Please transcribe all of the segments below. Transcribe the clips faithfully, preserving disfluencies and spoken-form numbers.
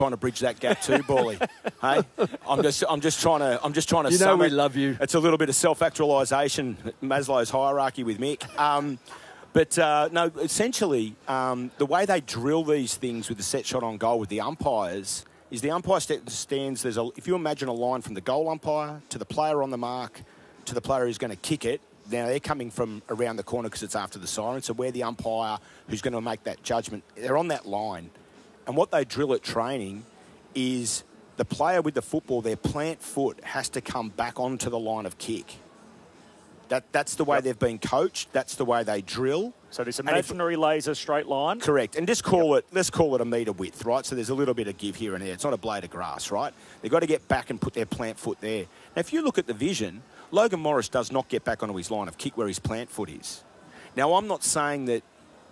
trying to bridge that gap too, Bally. Hey, I'm just, I'm just trying to, I'm just trying to. You know sum we it. love you. It's a little bit of self-actualisation, Maslow's hierarchy with Mick. Um, but uh, no, essentially, um, the way they drill these things with the set shot on goal with the umpires is the umpire st- stands. There's a, if you imagine a line from the goal umpire to the player on the mark to the player who's going to kick it. Now, they're coming from around the corner because it's after the siren. So where the umpire who's going to make that judgment, they're on that line. And what they drill at training is the player with the football, their plant foot has to come back onto the line of kick. That, that's the way yep. they've been coached. That's the way they drill. So this imaginary if, laser straight line? Correct. And just call yep. it, let's call it a metre width, right? So there's a little bit of give here and there. It's not a blade of grass, right? They've got to get back and put their plant foot there. Now, if you look at the vision, Logan Morris does not get back onto his line of kick where his plant foot is. Now, I'm not saying that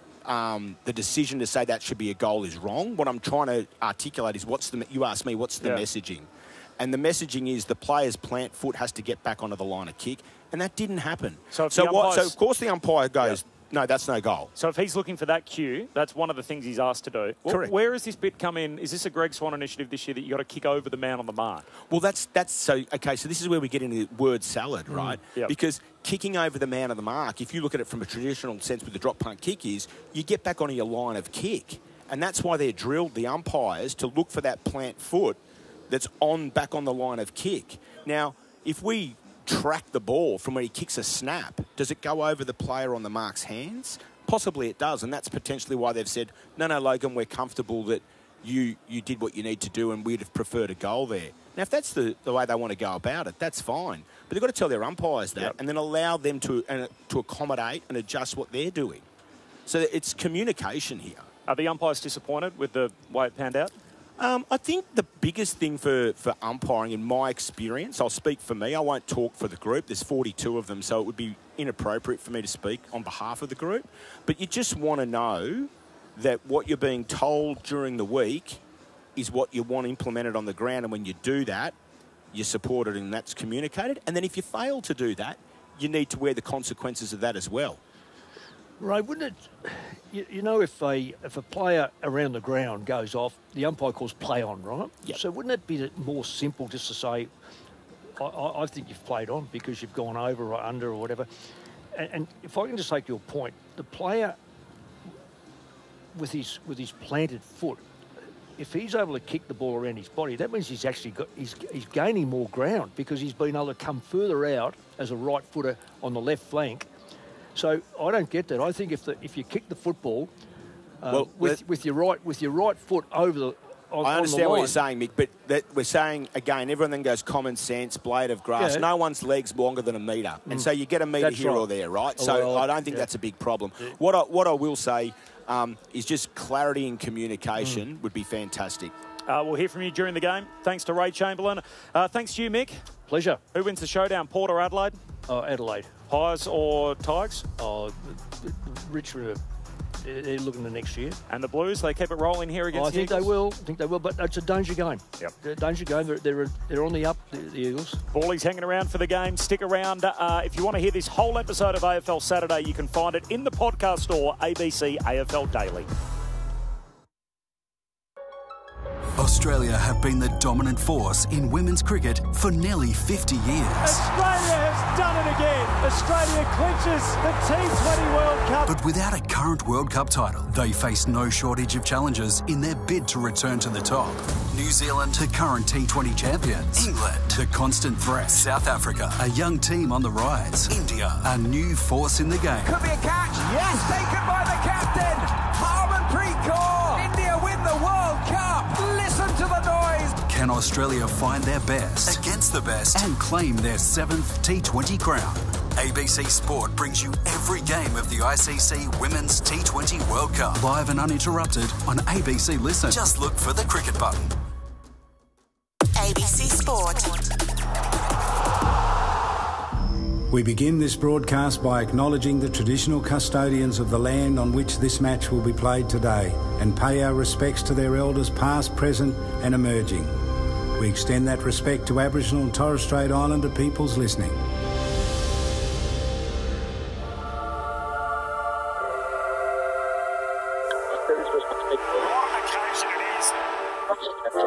um, the decision to say that should be a goal is wrong. What I'm trying to articulate is what's the, you asked me, what's the yeah. messaging? And the messaging is the player's plant foot has to get back onto the line of kick, and that didn't happen. So, so, what, so of course, the umpire goes, yeah. no, that's no goal. So if he's looking for that cue, that's one of the things he's asked to do. Well, correct. Where has this bit come in? Is this a Greg Swan initiative this year that you got to kick over the man on the mark? Well, that's that's so okay. So this is where we get into the word salad, right? Mm, yep. Because kicking over the man on the mark, if you look at it from a traditional sense with the drop punt kick, is you get back onto your line of kick, and that's why they're drilled the umpires to look for that plant foot that's on back on the line of kick. Now, if we track the ball from where he kicks a snap, does it go over the player on the mark's hands? Possibly it does, and that's potentially why they've said, no, no, Logan, we're comfortable that you you did what you need to do and we'd have preferred a goal there. Now, if that's the, the way they want to go about it, that's fine. But they've got to tell their umpires that yep. and then allow them to uh, to accommodate and adjust what they're doing. So it's communication here. Are the umpires disappointed with the way it panned out? Um, I think the biggest thing for, for umpiring, in my experience, I'll speak for me, I won't talk for the group, there's forty-two of them, so it would be inappropriate for me to speak on behalf of the group, but you just want to know that what you're being told during the week is what you want implemented on the ground, and when you do that, you support it and that's communicated, and then if you fail to do that, you need to wear the consequences of that as well. Ray, wouldn't it, you, you know, if a if a player around the ground goes off, the umpire calls play on, right? Yep. So wouldn't it be more simple just to say, I, I think you've played on because you've gone over or under or whatever? And, and if I can just take your point, the player with his with his planted foot, if he's able to kick the ball around his body, that means he's actually got he's he's gaining more ground because he's been able to come further out as a right footer on the left flank. So I don't get that. I think if the, if you kick the football uh, well, with with your right with your right foot over the on, I understand on the line, what you're saying, Mick, but that we're saying again, everyone then goes common sense, blade of grass. Yeah. No one's leg's longer than a metre, Mm. and so you get a metre That's here right. or there, right? Oh, So well, I don't think yeah. that's a big problem. Yeah. What I, what I will say um, is just clarity and communication mm. would be fantastic. Uh, we'll hear from you during the game. Thanks to Ray Chamberlain. Uh, thanks to you, Mick. Pleasure. Who wins the showdown, Port or Adelaide? Oh, Adelaide. Pies or Tigers? Oh, Richmond, they're looking to next year. And the Blues, they keep it rolling here against oh, I the think Eagles? they will. I think they will, but it's a danger game. Yep. It's a danger game. They're, they're, they're on the up, the, the Eagles. Ballie's hanging around for the game. Stick around. Uh, if you want to hear this whole episode of A F L Saturday, you can find it in the podcast store, A B C A F L Daily. Australia have been the dominant force in women's cricket for nearly fifty years. Australia has done it again. Australia clinches the T twenty World Cup. But without a current World Cup title, they face no shortage of challenges in their bid to return to the top. New Zealand, the current T twenty champions. England, the constant threat. South Africa, a young team on the rise. India, a new force in the game. Could be a catch. Yes, taken by the captain. Harmanpreet Kaur. India win the World Cup. Listen to the noise. Can Australia find their best against the best and claim their seventh T twenty crown? A B C Sport brings you every game of the I C C Women's T twenty World Cup, live and uninterrupted on A B C Listen. Just look for the cricket button. A B C Sport. We begin this broadcast by acknowledging the traditional custodians of the land on which this match will be played today and pay our respects to their elders past, present and emerging. We extend that respect to Aboriginal and Torres Strait Islander peoples listening.